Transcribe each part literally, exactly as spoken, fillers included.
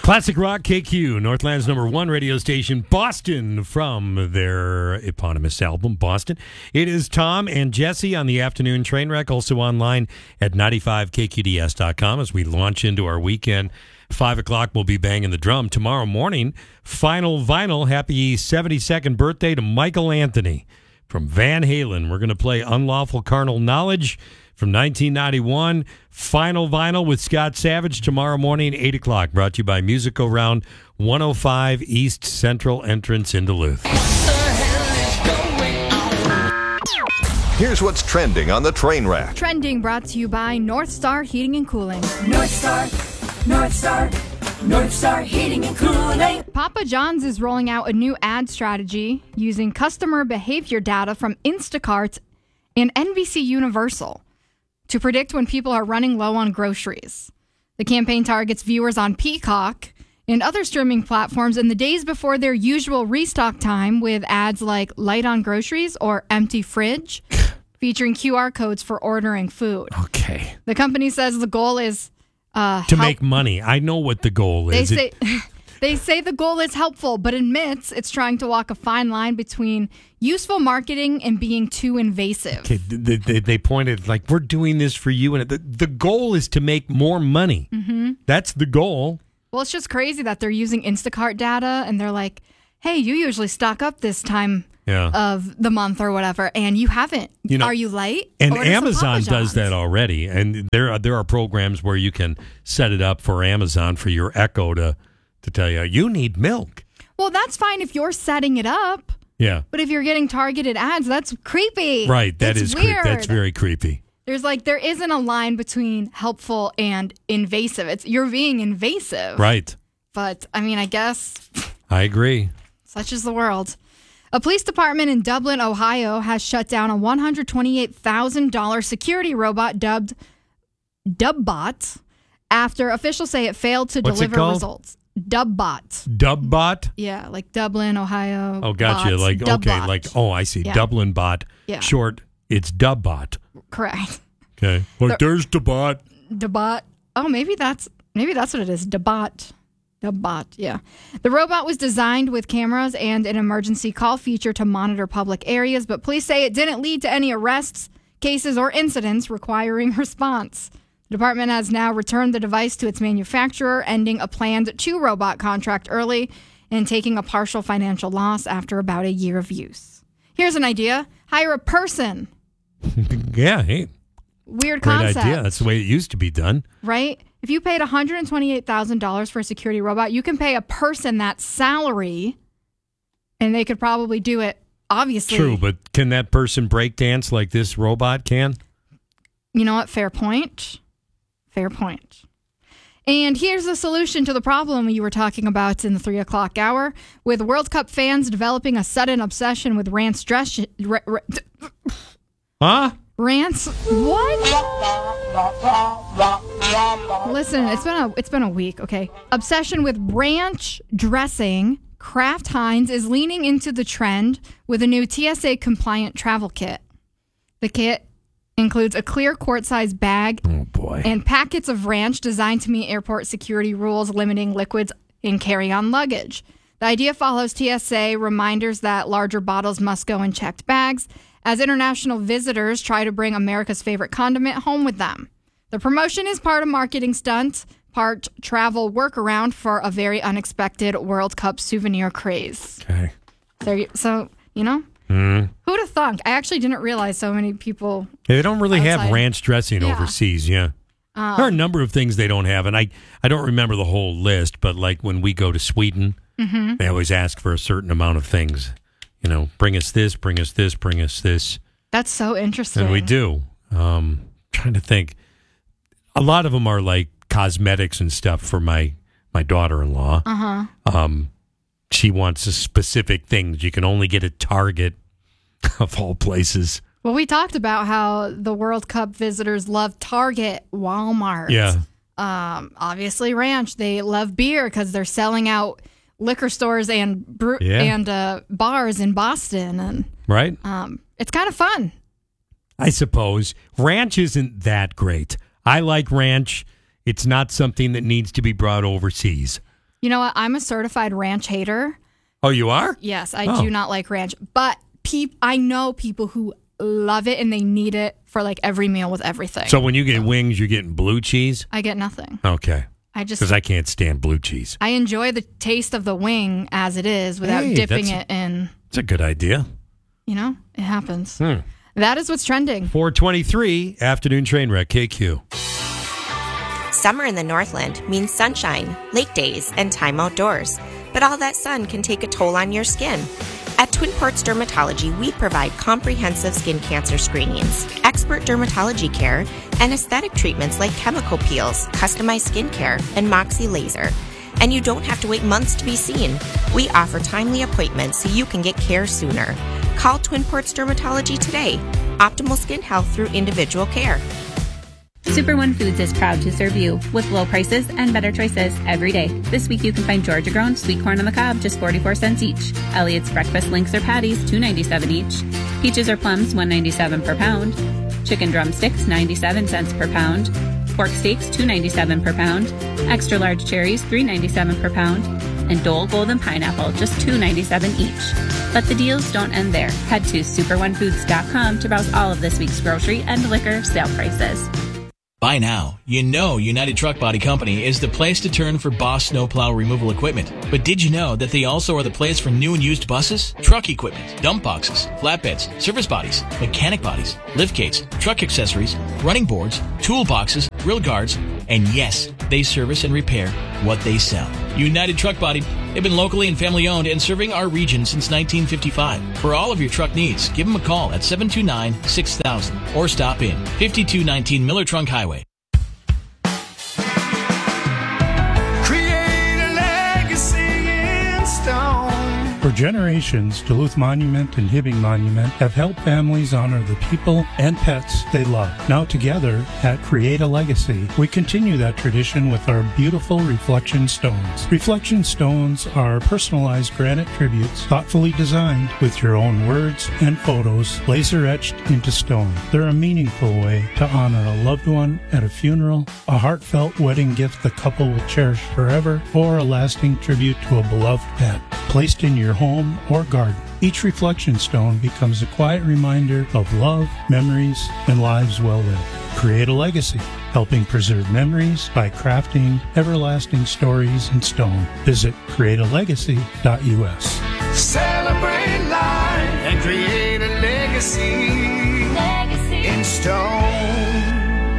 Classic Rock K Q, Northland's number one radio station, Boston, from their eponymous album, Boston. It is Tom and Jesse on the afternoon train wreck, also online at ninety-five K Q D S dot com as we launch into our weekend. Five o'clock, we'll be banging the drum. Tomorrow morning, final vinyl. Happy seventy-second birthday to Michael Anthony from Van Halen. We're going to play Unlawful Carnal Knowledge from nineteen ninety-one. Final vinyl with Scott Savage tomorrow morning, eight o'clock. Brought to you by Music Around, one oh five East Central Entrance in Duluth. Here's what's trending on the train rack. Trending brought to you by North Star Heating and Cooling. North Star, North Star, North Star Heating and Cooling. Papa John's is rolling out a new ad strategy using customer behavior data from Instacart and N B C Universal to predict when people are running low on groceries. The campaign targets viewers on Peacock and other streaming platforms in the days before their usual restock time with ads like light on groceries or empty fridge, featuring Q R codes for ordering food. Okay. The company says the goal is uh, to help- make money. I know what the goal They is. say... It- They say the goal is helpful, but admits it's trying to walk a fine line between useful marketing and being too invasive. Okay, they, they, they pointed like, we're doing this for you, and the, the goal is to make more money. Mm-hmm. That's the goal. Well, it's just crazy that they're using Instacart data, and they're like, hey, you usually stock up this time Yeah. of the month or whatever, and you haven't. You know, are you late? And Order some Amazon Papa does that John's. already, and there are, there are programs where you can set it up for Amazon for your Echo to, to tell you, you need milk. Well, that's fine if you're setting it up, Yeah. but if you're getting targeted ads, that's creepy. Right, that It's is creep- weird. that's very creepy. There's like, there isn't a line between helpful and invasive. It's you're being invasive. Right. But, I mean, I guess I agree. such is the world. A police department in Dublin, Ohio, has shut down a one hundred twenty-eight thousand dollars security robot dubbed Dubbot after officials say it failed to What's it deliver called? results. Dubbot. Dubbot? Yeah, like Dublin, Ohio. Oh, gotcha. bots. Like, okay, Dubbot. like, oh, I see. Yeah. Dublin bot. Yeah. Short, it's Dubbot. Correct. Okay. Like, there's Dubbot. Dubbot. Oh, maybe that's maybe that's what it is. Dubbot. Dubbot, yeah. The robot was designed with cameras and an emergency call feature to monitor public areas, but police say it didn't lead to any arrests, cases, or incidents requiring response. The department has now returned the device to its manufacturer, ending a planned two-robot contract early and taking a partial financial loss after about a year of use. Here's an idea. Hire a person. Yeah, hey. Weird Great concept. idea. That's the way it used to be done. Right? If you paid one hundred twenty-eight thousand dollars for a security robot, you can pay a person that salary, and they could probably do it, obviously. True, but can that person break dance like this robot can? You know what? Fair point. Fair point. And here's the solution to the problem you were talking about in the three o'clock hour, with World Cup fans developing a sudden obsession with ranch dress. R- r- Huh? Rants? What? Listen, it's been a it's been a week, okay? Obsession with ranch dressing. Kraft Heinz is leaning into the trend with a new T S A compliant travel kit. The kit includes a clear quart-sized bag Oh, boy. and packets of ranch designed to meet airport security rules limiting liquids in carry-on luggage. The idea follows T S A reminders that larger bottles must go in checked bags as international visitors try to bring America's favorite condiment home with them. The promotion is part of marketing stunt, part travel workaround for a very unexpected World Cup souvenir craze. Okay. So, you- so you know, Mm. who'd have thunk? I actually didn't realize so many people. They don't really have Outside. ranch dressing Yeah. overseas, yeah. Um, there are a number of things they don't have, and I, I don't remember the whole list, but like when we go to Sweden, Mm-hmm. they always ask for a certain amount of things. You know, bring us this, bring us this, bring us this. That's so interesting. And we do. Um, trying to think. A lot of them are like cosmetics and stuff for my, my daughter-in-law. Uh-huh. Um, she wants a specific things you can only get at Target, of all places. Well, we talked about how the World Cup visitors love Target, Walmart. Yeah. Um, obviously, Ranch. They love beer because they're selling out liquor stores and bre- Yeah. and uh, bars in Boston, and Right? um, it's kind of fun. I suppose. Ranch isn't that great. I like ranch. It's not something that needs to be brought overseas. You know what? I'm a certified ranch hater. Oh, you are? Yes, I Oh. do not like ranch. But peop- I know people who love it and they need it for like every meal with everything. So when you get wings, you're getting blue cheese? I get nothing. Okay. I just Because I can't stand blue cheese. I enjoy the taste of the wing as it is without Hey, dipping that's- it in. It's a good idea. You know, it happens. Hmm. That is what's trending. four twenty-three, afternoon train wreck, K Q. Summer in the Northland means sunshine, lake days, and time outdoors. But all that sun can take a toll on your skin. At Twin Ports Dermatology, we provide comprehensive skin cancer screenings, expert dermatology care, and aesthetic treatments like chemical peels, customized skincare, and Moxie laser. And you don't have to wait months to be seen. We offer timely appointments so you can get care sooner. Call Twin Ports Dermatology today. Optimal skin health through individual care. Super One Foods is proud to serve you with low prices and better choices every day. This week you can find Georgia grown sweet corn on the cob, just forty-four cents each. Elliot's breakfast links or patties, two ninety-seven each. Peaches or plums, one ninety-seven per pound. Chicken drumsticks, ninety-seven cents per pound. Pork steaks, two ninety-seven per pound. Extra large cherries, three ninety-seven per pound. And Dole Golden Pineapple, just two ninety-seven each. But the deals don't end there. Head to super one foods dot com to browse all of this week's grocery and liquor sale prices. By now, you know United Truck Body Company is the place to turn for Boss snowplow removal equipment. But did you know that they also are the place for new and used buses, truck equipment, dump boxes, flatbeds, service bodies, mechanic bodies, lift gates, truck accessories, running boards, toolboxes, grill guards, and yes, they service and repair what they sell. United Truck Body, they've been locally and family owned and serving our region since nineteen fifty-five. For all of your truck needs, give them a call at seven two nine, six thousand or stop in fifty-two nineteen Miller Trunk Highway. Create a legacy in stone. For generations, Duluth Monument and Hibbing Monument have helped families honor the people and pets they love. Now together, at Create a Legacy, we continue that tradition with our beautiful Reflection Stones. Reflection Stones are personalized granite tributes thoughtfully designed with your own words and photos laser etched into stone. They're a meaningful way to honor a loved one at a funeral, a heartfelt wedding gift the couple will cherish forever, or a lasting tribute to a beloved pet. Placed in your home or garden, each reflection stone becomes a quiet reminder of love, memories, and lives well lived. Create a legacy, helping preserve memories by crafting everlasting stories in stone. Visit create a legacy dot U S. Celebrate life and create a legacy, legacy in stone.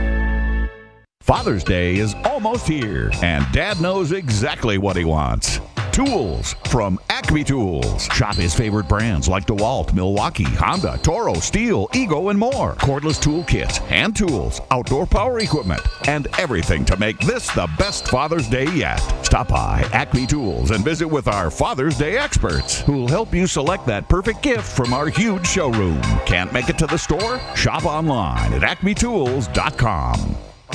Father's Day is almost here, and Dad knows exactly what he wants. Tools from Acme Tools. Shop his favorite brands like DeWalt, Milwaukee, Honda, Toro, Steel, Ego, and more. Cordless tool kits, hand tools, outdoor power equipment, and everything to make this the best Father's Day yet. Stop by Acme Tools and visit with our Father's Day experts who'll help you select that perfect gift from our huge showroom. Can't make it to the store? Shop online at acme tools dot com.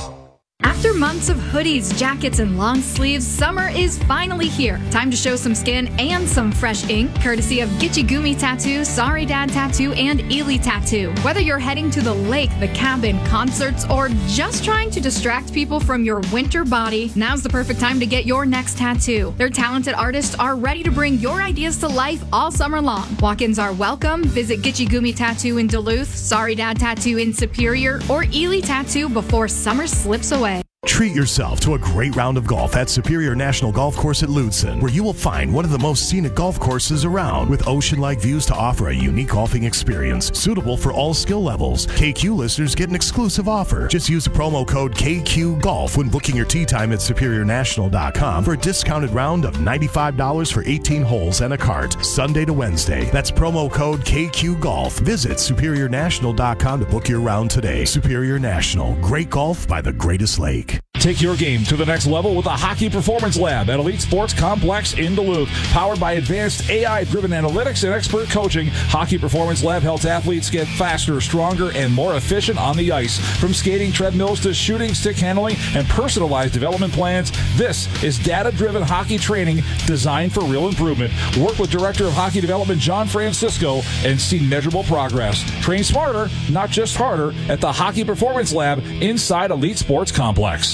After months of hoodies, jackets, and long sleeves, summer is finally here. Time to show some skin and some fresh ink, courtesy of Gitchy Gumi Tattoo, Sorry Dad Tattoo, and Ely Tattoo. Whether you're heading to the lake, the cabin, concerts, or just trying to distract people from your winter body, now's the perfect time to get your next tattoo. Their talented artists are ready to bring your ideas to life all summer long. Walk-ins are welcome. Visit Gitchy Gumi Tattoo in Duluth, Sorry Dad Tattoo in Superior, or Ely Tattoo before summer slips away. Treat yourself to a great round of golf at Superior National Golf Course at Lutsen, where you will find one of the most scenic golf courses around, with ocean-like views to offer a unique golfing experience suitable for all skill levels. K Q listeners get an exclusive offer. Just use the promo code K Q Golf when booking your tee time at superior national dot com for a discounted round of ninety-five dollars for eighteen holes and a cart, Sunday to Wednesday. That's promo code K Q Golf. Visit superior national dot com to book your round today. Superior National, great golf by the greatest lake. Take your game to the next level with the Hockey Performance Lab at Elite Sports Complex in Duluth. Powered by advanced A I-driven analytics and expert coaching, Hockey Performance Lab helps athletes get faster, stronger, and more efficient on the ice. From skating treadmills to shooting, stick handling, and personalized development plans, this is data-driven hockey training designed for real improvement. Work with Director of Hockey Development John Francisco and see measurable progress. Train smarter, not just harder, at the Hockey Performance Lab inside Elite Sports Complex.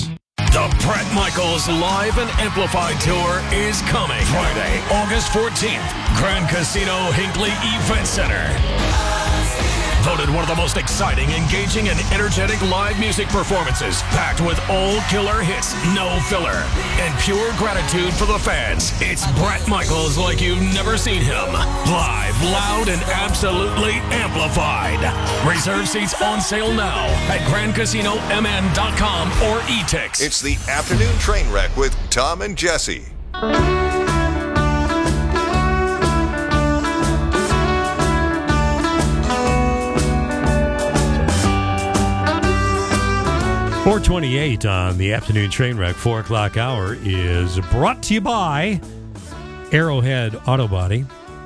The Bret Michaels Live and Amplified Tour is coming. Friday, August fourteenth, Grand Casino Hinckley Event Center. Voted one of the most exciting, engaging, and energetic live music performances, packed with all killer hits, no filler, and pure gratitude for the fans. It's Bret Michaels like you've never seen him. Live, loud, and absolutely amplified. Reserve seats on sale now at grand casino m n dot com or e-tix. It's the Afternoon Train Wreck with Tom and Jesse. four twenty-eight on the Afternoon Train Wreck, four o'clock hour, is brought to you by Arrowhead Auto Body.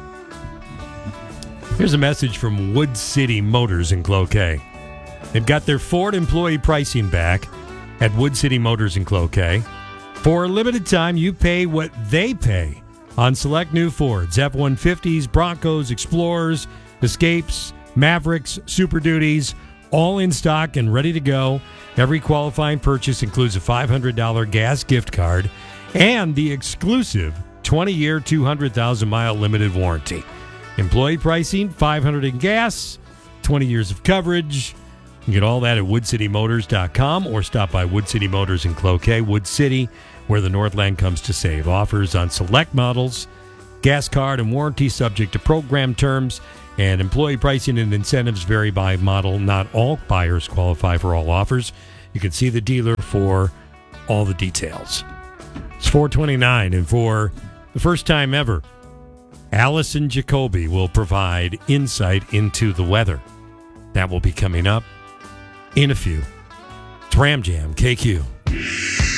Here's a message from Wood City Motors in Cloquet. They've got their Ford employee pricing back at Wood City Motors in Cloquet. For a limited time, you pay what they pay on select new Fords, F one fifties, Broncos, Explorers, Escapes, Mavericks, Super Duties, all in stock and ready to go. Every qualifying purchase includes a five hundred dollars gas gift card and the exclusive twenty-year, two hundred thousand mile limited warranty. Employee pricing, five hundred dollars in gas, twenty years of coverage. You can get all that at wood city motors dot com or stop by Wood City Motors in Cloquet. Wood City, where the Northland comes to save. Offers on select models, gas card and warranty subject to program terms. And employee pricing and incentives vary by model. Not all buyers qualify for all offers. You can see the dealer for all the details. It's four twenty-nine, and for the first time ever, Allison Jacoby will provide insight into the weather. That will be coming up in a few. It's Ram Jam, K Q.